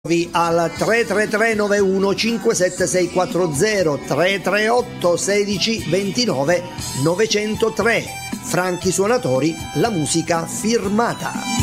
al 333 91 57640 338 16 29 903. Franchi Suonatori, la musica firmata.